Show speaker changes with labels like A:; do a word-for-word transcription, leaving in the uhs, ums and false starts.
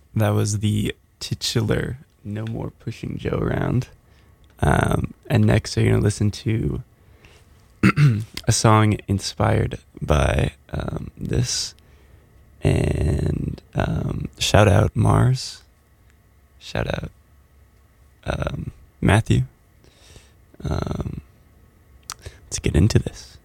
A: That was the titular No More Pushing Joe Around. Um, and next, you're going to listen to a song inspired by um, this. And um, shout out Mars. Shout out um, Matthew. Um, let's get into this.